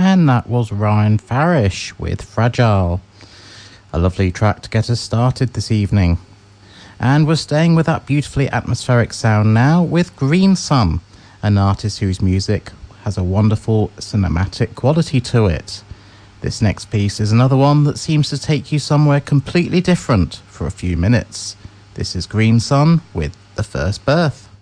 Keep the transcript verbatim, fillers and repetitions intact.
And that was Ryan Farish with Fragile. A lovely track to get us started this evening. And we're staying with that beautifully atmospheric sound now with Green Sun, an artist whose music has a wonderful cinematic quality to it. This next piece is another one that seems to take you somewhere completely different for a few minutes. This is Green Sun with The First Birth.